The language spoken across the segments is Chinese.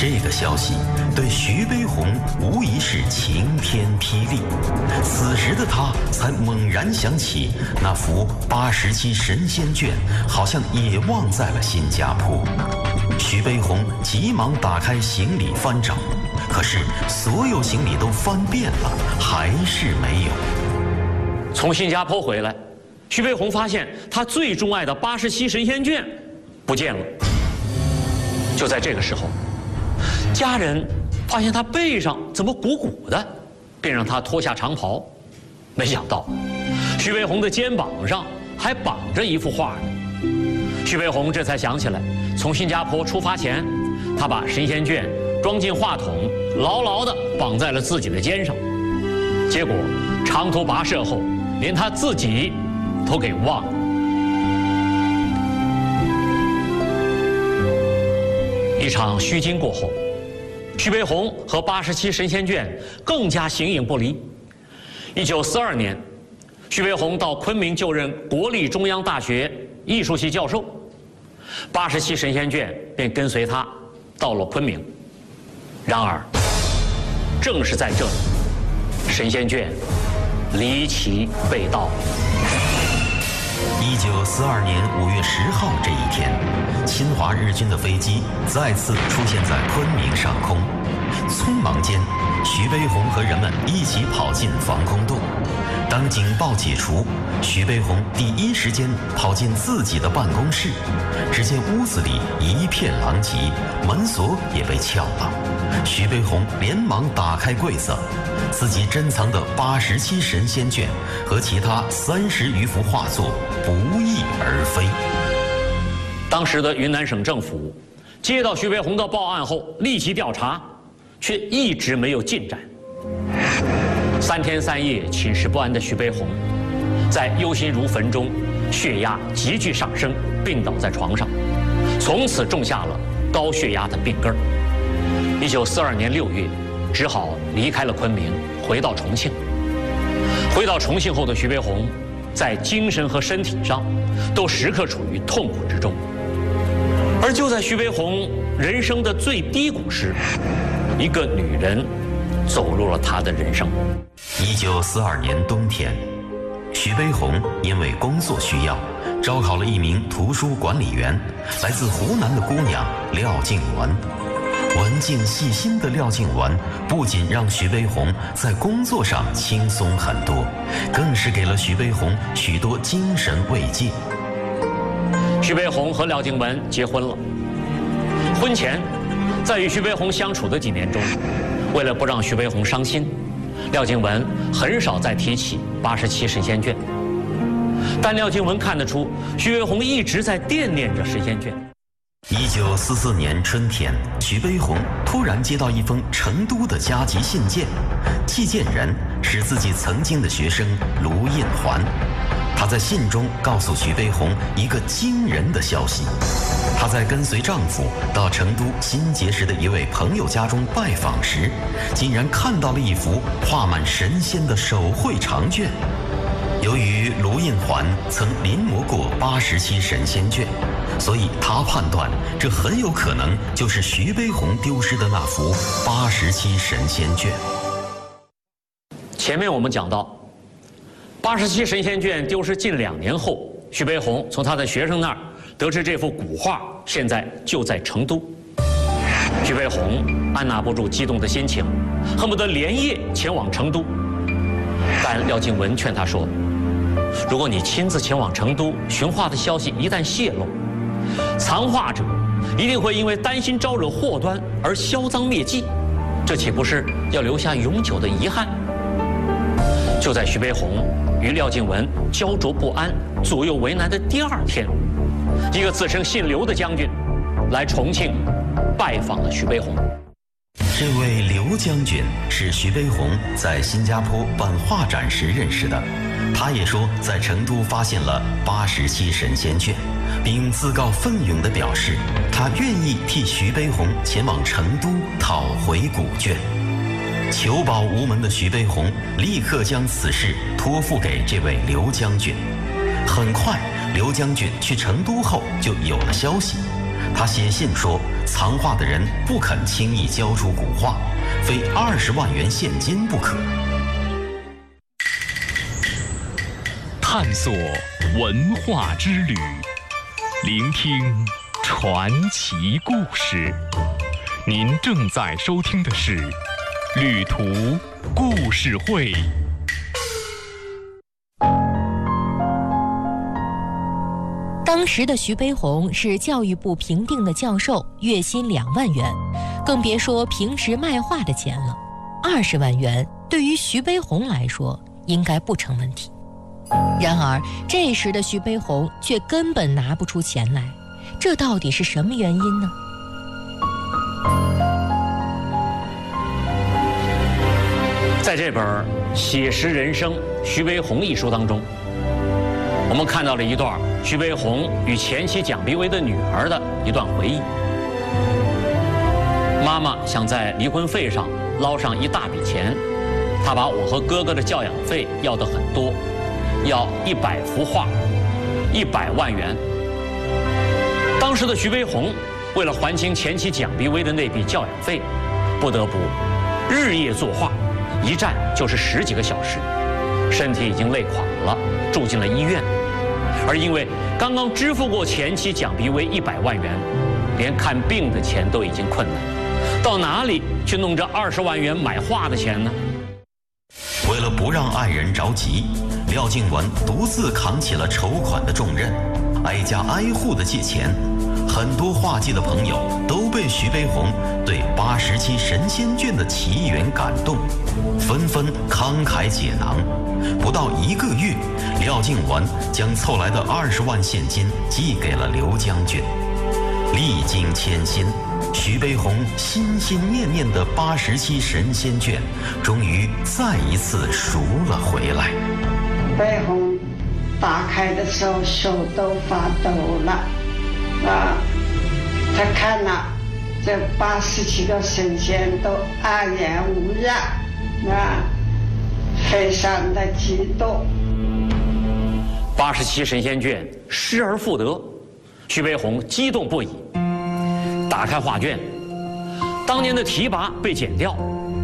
这个消息对徐悲鸿无疑是晴天霹雳。此时的他才猛然想起，那幅87神仙卷好像也忘在了新加坡。徐悲鸿急忙打开行李翻找，可是所有行李都翻遍了，还是没有。 从新加坡回来，徐悲鸿发现他最钟爱的87神仙卷不见了。就在这个时候，家人发现他背上怎么鼓鼓的，便让他脱下长袍。没想到，徐悲鸿的肩膀上还绑着一幅画呢。徐悲鸿这才想起来，从新加坡出发前，他把神仙卷装进话筒，牢牢地绑在了自己的肩上。结果长途跋涉后，连他自己都给忘了。一场虚惊过后，徐悲鸿和87神仙卷更加形影不离。1942年，徐悲鸿到昆明就任国立中央大学艺术系教授，87神仙卷便跟随他到了昆明。然而，正是在这里，神仙卷离奇被盗。 1942年5月10号这一天，侵华日军的飞机再次出现在昆明上空。匆忙间，徐悲鸿和人们一起跑进防空洞。当警报解除，徐悲鸿第一时间跑进自己的办公室，只见屋子里一片狼藉，门锁也被撬了。徐悲鸿连忙打开柜子，自己珍藏的87神仙卷和其他30余幅画作不翼而飞。 当时的云南省政府接到徐悲鸿的报案后，立即调查，却一直没有进展。3天3夜寝食不安的徐悲鸿，在忧心如焚中，血压急剧上升，病倒在床上，从此种下了高血压的病根儿。1942年6月，只好离开了昆明，回到重庆。回到重庆后的徐悲鸿，在精神和身体上都时刻处于痛苦之中。而就在徐悲鸿人生的最低谷时，一个女人走入了他的人生。 1942年冬天，徐悲鸿因为工作需要，招考了一名图书管理员，来自湖南的姑娘廖静雯。文静细心的廖静雯不仅让徐悲鸿在工作上轻松很多，更是给了徐悲鸿许多精神慰藉。 徐悲鸿和廖静雯结婚了。婚前，在与徐悲鸿相处的几年中，为了不让徐悲鸿伤心，廖静雯很少再提起87神仙卷。但廖静雯看得出，徐悲鸿一直在惦念着神仙卷。 1944年春天，徐悲鸿突然接到一封成都的加急信件，寄件人是自己曾经的学生卢印环。她在信中告诉徐悲鸿一个惊人的消息：她在跟随丈夫到成都新结识的一位朋友家中拜访时，竟然看到了一幅画满神仙的手绘长卷。由于卢印环曾临摹过87神仙卷，所以他判断这很有可能就是徐悲鸿丢失的那幅87神仙卷。 前面我们讲到，87神仙卷丢失近2年后，徐悲鸿从他的学生那儿得知这幅古画现在就在成都。徐悲鸿按捺不住激动的心情，恨不得连夜前往成都。但廖静雯劝他说，如果你亲自前往成都寻画的消息一旦泄露，藏画者一定会因为担心招惹祸端而销赃灭迹，这岂不是要留下永久的遗憾？就在徐悲鸿与廖静雯焦灼不安、左右为难的第2天，一个自称姓刘的将军来重庆拜访了徐悲鸿。 这位刘将军是徐悲鸿在新加坡办画展时认识的，他也说在成都发现了87神仙卷，并自告奋勇地表示他愿意替徐悲鸿前往成都讨回古卷。求保无门的徐悲鸿立刻将此事托付给这位刘将军。很快，刘将军去成都后就有了消息， 他写信说，藏画的人不肯轻易交出古画，非20万元现金不可。 探索文化之旅，聆听传奇故事。您正在收听的是《旅途故事会》。 当时的徐悲鸿是教育部评定的教授，月薪2万元，更别说平时卖画的钱了。20万元对于徐悲鸿来说应该不成问题。然而这时的徐悲鸿却根本拿不出钱来，这到底是什么原因呢？ 在这本《写实人生徐悲鸿》一书当中，我们看到了一段徐悲鸿与前妻蒋碧薇的女儿的一段回忆。妈妈想在离婚费上捞上一大笔钱，她把我和哥哥的教养费要得很多，要100幅画，100万元。当时的徐悲鸿为了还清前妻蒋碧薇的那笔教养费，不得不日夜作画，一站就是10几个小时，身体已经累垮了，住进了医院。而因为刚刚支付过前妻蒋碧薇100万元，连看病的钱都已经困难，到哪里去弄这20万元买画的钱呢？ 为了不让爱人着急，廖静文独自扛起了筹款的重任，挨家挨户的借钱。很多画界的朋友都被徐悲鸿对87神仙卷的奇缘感动，纷纷慷慨解囊。不到1个月，廖静文将凑来的20万现金寄给了刘将军。历经千辛，徐悲鸿心心念念的87神仙卷终于再一次赎了回来。 悲鸿打开的时候手都发抖了他看了这87个神仙都安然无恙非常的激动。 87神仙卷失而复得，徐悲鸿激动不已。打开画卷，当年的提拔被剪掉，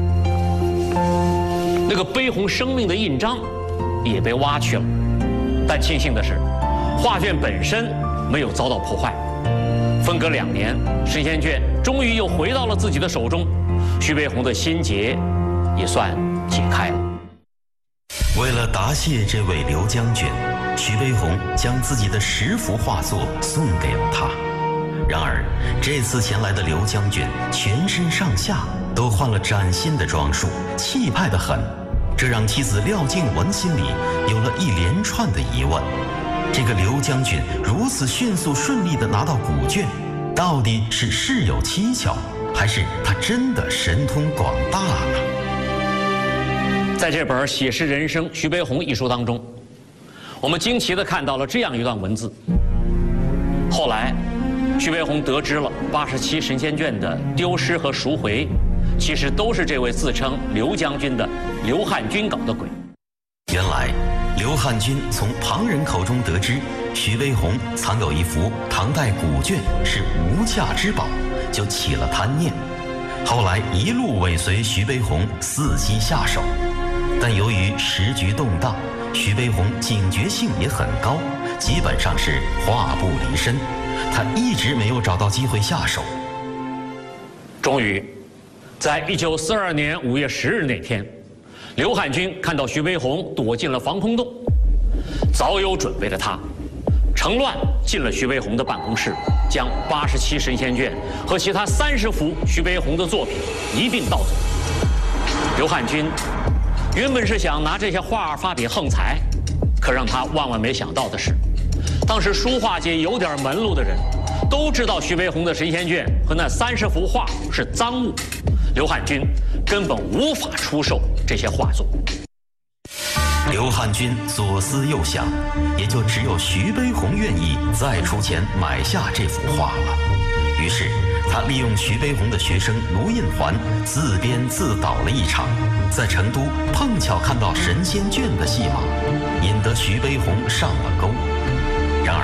那个悲鸿生命的印章也被挖去了。但庆幸的是，画卷本身没有遭到破坏。分隔2年，神仙卷终于又回到了自己的手中，徐悲鸿的心结也算解开了。 为了答谢这位刘将军，徐悲鸿将自己的10幅画作送给了他。然而这次前来的刘将军全身上下都换了崭新的装束，气派得很，这让妻子廖静文心里有了一连串的疑问。这个刘将军如此迅速顺利地拿到古卷，到底是事有蹊跷，还是他真的神通广大呢？ 在这本《写实人生徐悲鸿》一书当中，我们惊奇地看到了这样一段文字。后来徐悲鸿得知了87神仙卷的丢失和赎回，其实都是这位自称刘将军的刘汉军搞的鬼。 原来刘汉军从旁人口中得知徐悲鸿藏有一幅唐代古卷是无价之宝，就起了贪念。后来一路尾随徐悲鸿伺机下手，但由于时局动荡，徐悲鸿警觉性也很高，基本上是话不离身，他一直没有找到机会下手。 终于在1942年5月10日那天，刘汉军看到徐悲鸿躲进了防空洞，早有准备的他乘乱进了徐悲鸿的办公室，将87神仙卷和其他30幅徐悲鸿的作品一并盗走。刘汉军原本是想拿这些画发笔横财，可让他万万没想到的是，当时书画界有点门路的人都知道徐悲鸿的神仙卷和那30幅画是赃物，刘汉军根本无法出售这些画作。 刘汉军左思右想，也就只有徐悲鸿愿意再出钱买下这幅画了。于是他利用徐悲鸿的学生卢印环自编自导了一场，在成都碰巧看到神仙卷的戏码，引得徐悲鸿上了钩。然而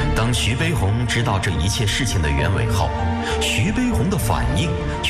当徐悲鸿知道这一切事情的原委后，徐悲鸿的反应却